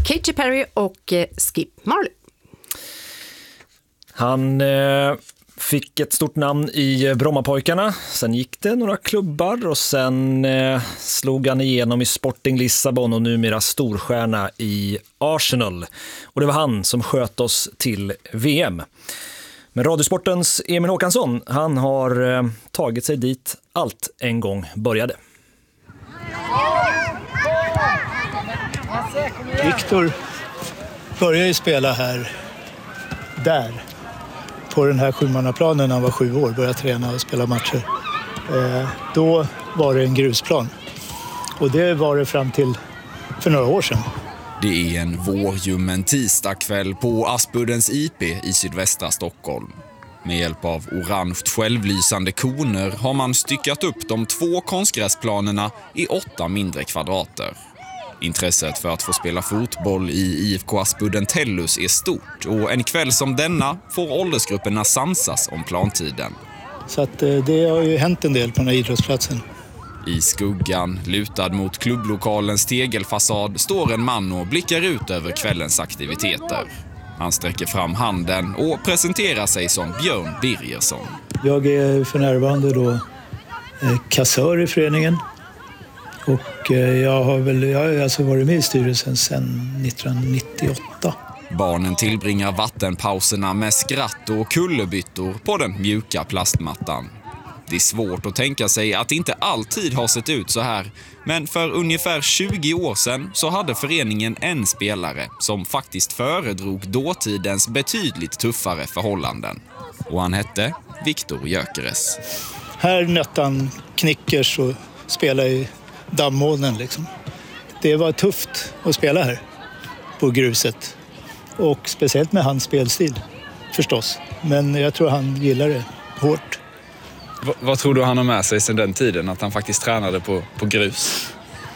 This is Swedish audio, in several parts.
Katy Perry och Skip Marley. Han fick ett stort namn i Brommapojkarna. Sen gick det några klubbar och sen slog han igenom i Sporting Lissabon och numera storstjärna i Arsenal. Och det var han som sköt oss till VM. Men Radiosportens Emil Håkansson, han har tagit sig dit allt en gång började. Viktor började ju spela här, där, på den här sjumannaplanen när han var 7 år, började träna och spela matcher. Då var det en grusplan. Och det var det fram till för några år sedan. Det är en vårljummen tisdagkväll på Aspuddens IP i sydvästra Stockholm. Med hjälp av orange självlysande koner har man styckat upp de 2 konstgräsplanerna i 8 mindre kvadrater. Intresset för att få spela fotboll i IFK Aspudden Tellus är stort och en kväll som denna får åldersgrupperna samsas om plantiden. Så att det har ju hänt en del på den här idrottsplatsen. I skuggan, lutad mot klubblokalens tegelfasad, står en man och blickar ut över kvällens aktiviteter. Han sträcker fram handen och presenterar sig som Björn Birgersson. Jag är för närvarande då kassör i föreningen. Och jag har alltså varit med i styrelsen sedan 1998. Barnen tillbringar vattenpauserna med skratt och kullerbyttor på den mjuka plastmattan. Det är svårt att tänka sig att det inte alltid har sett ut så här. Men för ungefär 20 år sedan så hade föreningen en spelare som faktiskt föredrog dåtidens betydligt tuffare förhållanden. Och han hette Viktor Gyökeres. Här nötte han knickers och spelade i dammålen liksom. Det var tufft att spela här på gruset. Och speciellt med hans spelstil förstås. Men jag tror han gillar det hårt. Vad tror du han har med sig sedan den tiden? Att han faktiskt tränade på grus?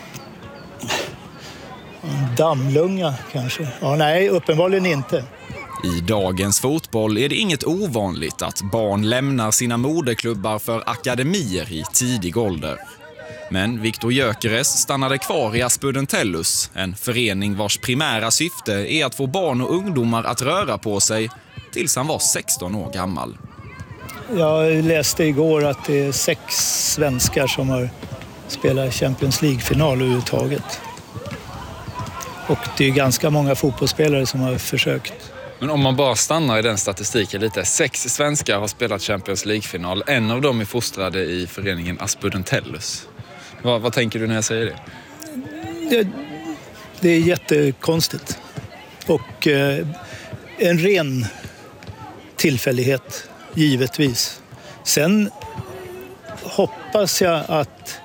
En dammlunga kanske. Ja, nej, uppenbarligen inte. I dagens fotboll är det inget ovanligt att barn lämnar sina moderklubbar för akademier i tidig ålder. Men Viktor Gyökeres stannade kvar i Aspudden Tellus, en förening vars primära syfte är att få barn och ungdomar att röra på sig tills han var 16 år gammal. Jag läste igår att det är 6 svenskar som har spelat Champions League-final överhuvudtaget. Och det är ganska många fotbollsspelare som har försökt. Men om man bara stannar i den statistiken lite. 6 svenskar har spelat Champions League-final. En av dem är fostrade i föreningen Aspudden Tellus. Vad tänker du när jag säger det? Det är jättekonstigt. Och en ren tillfällighet, givetvis. Sen hoppas jag att...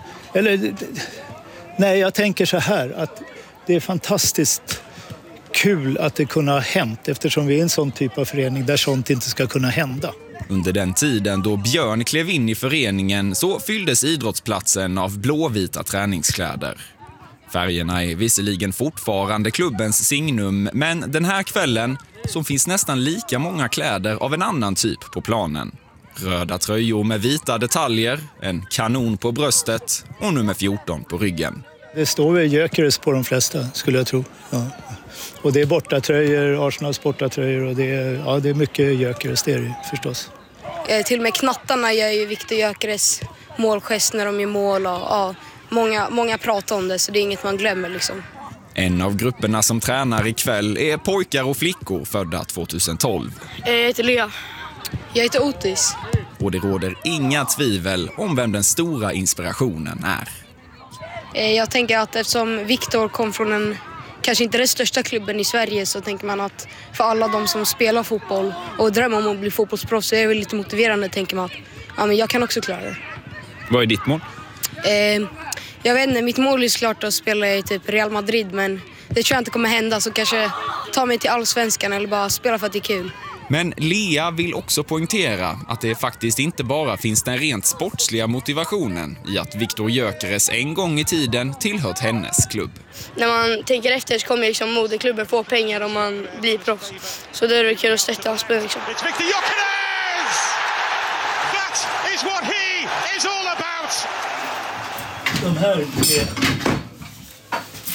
jag tänker så här att det är fantastiskt kul att det kunde ha hänt eftersom vi är en sån typ av förening där sånt inte ska kunna hända. Under den tiden då Björn klev in i föreningen så fylldes idrottsplatsen av blåvita träningskläder. Färgerna är visserligen fortfarande klubbens signum, men den här kvällen så finns nästan lika många kläder av en annan typ på planen. Röda tröjor med vita detaljer, en kanon på bröstet och nummer 14 på ryggen. Det står väl Gyökeres på de flesta, skulle jag tro. Ja. Och det är bortatröjor, Arsenals bortatröjor och det är mycket Gyökeres, det är det förstås. Till och med knattarna gör ju Viktor Gyökeres målgest när de gör mål och många pratar om det så det är inget man glömmer liksom. En av grupperna som tränar ikväll är pojkar och flickor födda 2012. Jag heter Lea. Jag heter Otis. Och det råder inga tvivel om vem den stora inspirationen är. Jag tänker att eftersom Viktor kom från kanske inte den största klubben i Sverige så tänker man att för alla de som spelar fotboll och drömmer om att bli fotbollsproffs så är det lite motiverande tänker man att men jag kan också klara det. Vad är ditt mål? Jag vet inte, mitt mål är klart att spela i typ Real Madrid men det tror jag inte kommer hända så kanske ta mig till Allsvenskan eller bara spela för att det är kul. Men Lea vill också poängtera att det faktiskt inte bara finns den rent sportsliga motivationen i att Viktor Gyökeres en gång i tiden tillhört hennes klubb. När man tänker efter så kommer liksom moderklubben få pengar om man blir proffs. Så då är det kul att stötta och spela liksom. It's Viktor Gyökeres! That is what he is all about! De här är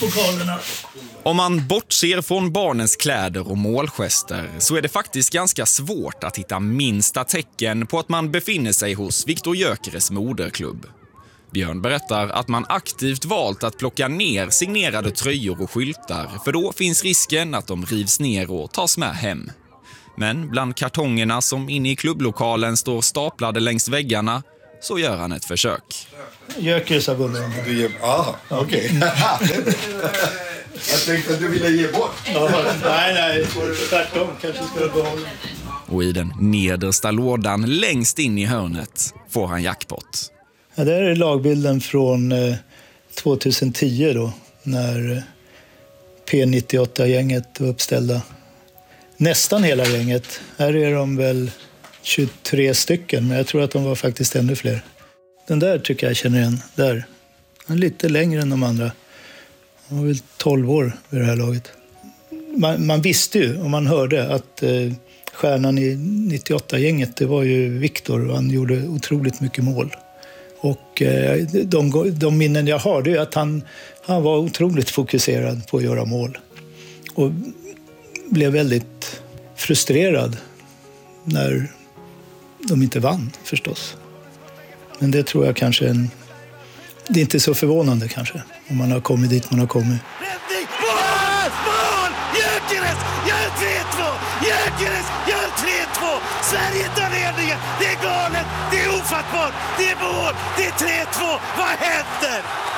pokalerna. Om man bortser från barnens kläder och målgester så är det faktiskt ganska svårt att hitta minsta tecken på att man befinner sig hos Viktor Gyökeres moderklubb. Björn berättar att man aktivt valt att plocka ner signerade tröjor och skyltar, för då finns risken att de rivs ner och tas med hem. Men bland kartongerna som inne i klubblokalen står staplade längs väggarna så gör han ett försök. Gyökeres har vunnit. Okej. Jag tänkte att du ville ge bort. Nej, tvärtom. Kanske ska behålla. Och i den nedersta lådan längst in i hörnet får han jackpot. Ja, det här är lagbilden från 2010 då, när P98-gänget var uppställda. Nästan hela gänget. Här är de väl 23 stycken, men jag tror att de var faktiskt ännu fler. Den där tycker jag känner igen. Där. Han är lite längre än de andra. Han var väl 12 år vid det här laget. Man visste ju, och man hörde, att stjärnan i 98-gänget, det var ju Viktor, och han gjorde otroligt mycket mål. Och de minnen jag har, det är att han var otroligt fokuserad på att göra mål. Och blev väldigt frustrerad när de inte vann, förstås. Men det tror jag kanske det är inte så förvånande kanske, om man har kommit dit man har kommit. Räddning! Mål! Gyökeres gör 3-2! Gyökeres gör 3-2! Sverige tar ledningen! Det är galet! Det är ofattbart! Det är mål! Det är 3-2! Vad händer?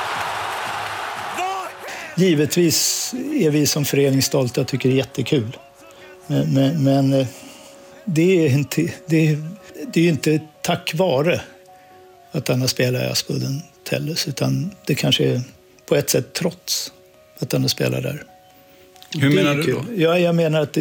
Givetvis är vi som förening stolta och tycker det är jättekul. Men det är ju inte tack vare att han har spelat i Aspudden Tellus, utan det kanske är på ett sätt trots att han har spelat där. Hur menar du då? Ja, jag menar att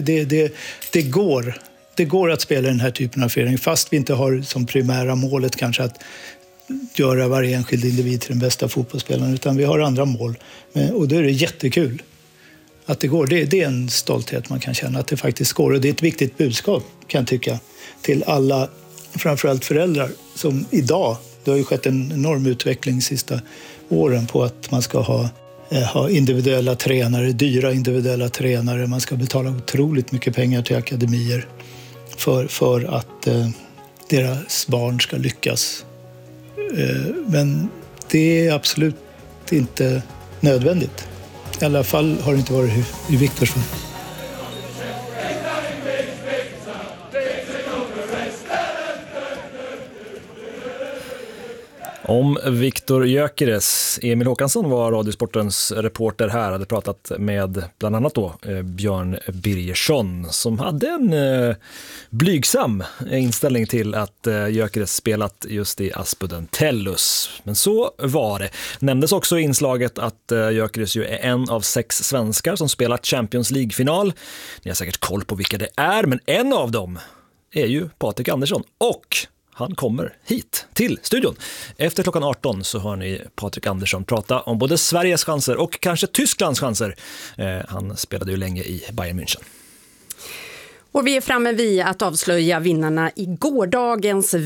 det går att spela i den här typen av förening, fast vi inte har som primära målet kanske att göra varje enskild individ till den bästa fotbollsspelaren, utan vi har andra mål. Och då är det jättekul att det går. Det är en stolthet man kan känna, att det faktiskt går. Och det är ett viktigt budskap, kan jag tycka, till alla, framförallt föräldrar, som idag, det har ju skett en enorm utveckling de sista åren på att man ska ha individuella tränare, dyra individuella tränare. Man ska betala otroligt mycket pengar till akademier för att deras barn ska lyckas. Men det är absolut inte nödvändigt. I alla fall har det inte varit i Viktors fall. Om Viktor Gyökeres. Emil Håkansson var Radiosportens reporter här, hade pratat med bland annat då Björn Birgersson, som hade en blygsam inställning till att Gyökeres spelat just i Aspudden Tellus. Men så var det. Nämndes också i inslaget att Gyökeres ju är en av 6 svenskar som spelat Champions League-final. Ni har säkert koll på vilka det är, men en av dem är ju Patrik Andersson, och han kommer hit till studion. Efter klockan 18 så hör ni Patrik Andersson prata om både Sveriges chanser och kanske Tysklands chanser. Han spelade ju länge i Bayern München. Och vi är framme vid att avslöja vinnarna i gårdagens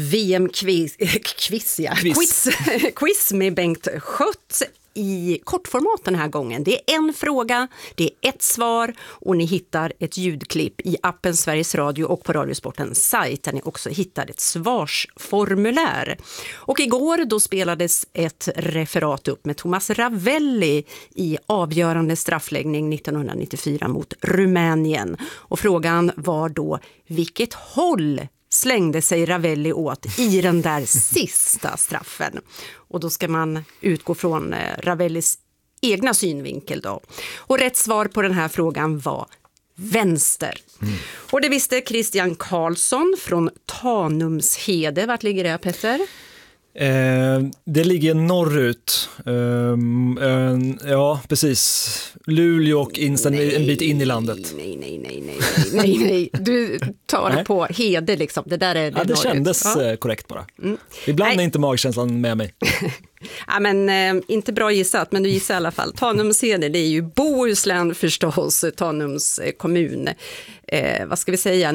VM-quiz med Bengt Schött i kortformat den här gången. Det är en fråga, det är ett svar, och ni hittar ett ljudklipp i appen Sveriges Radio och på Radiosportens sajt, där ni också hittar ett svarsformulär. Och igår då spelades ett referat upp med Thomas Ravelli i avgörande straffläggning 1994 mot Rumänien. Och frågan var då: vilket håll slängde sig Ravelli åt i den där sista straffen? Och då ska man utgå från Ravellis egna synvinkel då. Och rätt svar på den här frågan var vänster. Och det visste Christian Karlsson från Tanumshede. Vart ligger det, Petter? Det ligger norrut. Ja, precis. Luleå och en bit in i landet. Nej. Du tar det på Hede liksom. Det där är det, det kändes korrekt bara. Ibland är inte magkänslan med mig. Ja, men inte bra gissat, men du gissar i alla fall. Tanumshede, det är ju Bohuslän förstås, Tanums kommun. Vad ska vi säga?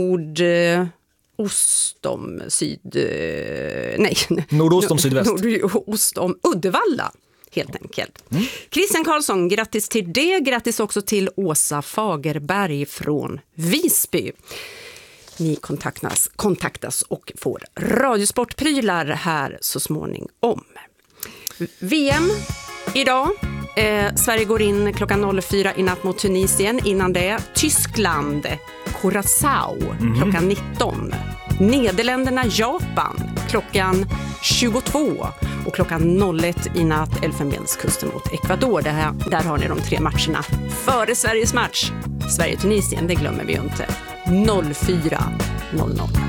Nordost om sydväst. Nordost om Uddevalla. helt enkelt. Christian Karlsson, grattis till det. Grattis också till Åsa Fagerberg från Visby. Ni kontaktas och får radiosportprylar här så småningom. VM idag. Sverige går in klockan 04 i natt mot Tunisien. Innan det Tyskland, Curaçao klockan 19. Nederländerna, Japan klockan 22. Och klockan 01 i natt Elfenbenskusten mot Ecuador. Där har ni de 3 matcherna före Sveriges match. Sverige-Tunisien, det glömmer vi ju inte. 04.00.